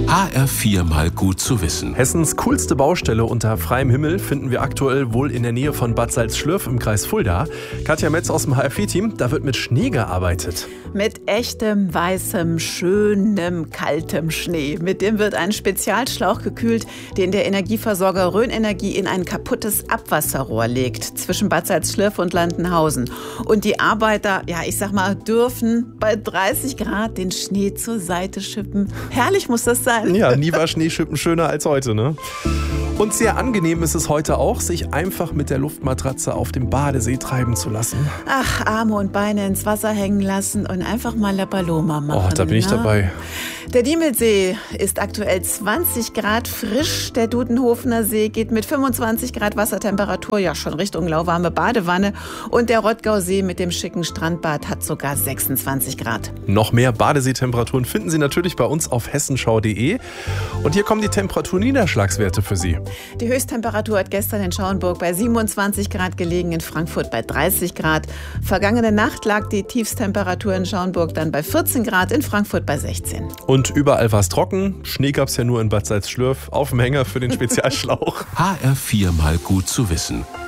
HR4 mal gut zu wissen. Hessens coolste Baustelle unter freiem Himmel finden wir aktuell wohl in der Nähe von Bad Salzschlürf im Kreis Fulda. Katja Metz aus dem HR4-Team, da wird mit Schnee gearbeitet. Mit echtem, weißem, schönem, kaltem Schnee. Mit dem wird ein Spezialschlauch gekühlt, den der Energieversorger Rhön Energie in ein kaputtes Abwasserrohr legt zwischen Bad Salzschlürf und Landenhausen. Und die Arbeiter, dürfen bei 30 Grad den Schnee zur Seite schippen. Herrlich muss das sein. Ja, nie war Schneeschippen schöner als heute, ne? Und sehr angenehm ist es heute auch, sich einfach mit der Luftmatratze auf dem Badesee treiben zu lassen. Ach, Arme und Beine ins Wasser hängen lassen und einfach mal La Paloma machen. Oh, da bin ich dabei. Der Diemelsee ist aktuell 20 Grad frisch. Der Dudenhofener See geht mit 25 Grad Wassertemperatur schon Richtung lauwarme Badewanne. Und der Rottgausee mit dem schicken Strandbad hat sogar 26 Grad. Noch mehr Badeseetemperaturen finden Sie natürlich bei uns auf hessenschau.de. Und hier kommen die Temperaturniederschlagswerte für Sie. Die Höchsttemperatur hat gestern in Schauenburg bei 27 Grad gelegen, in Frankfurt bei 30 Grad. Vergangene Nacht lag die Tiefsttemperatur in Schauenburg dann bei 14 Grad, in Frankfurt bei 16. Und überall war es trocken. Schnee gab es ja nur in Bad Salzschlürf. Auf dem Hänger für den Spezialschlauch. HR4 mal gut zu wissen.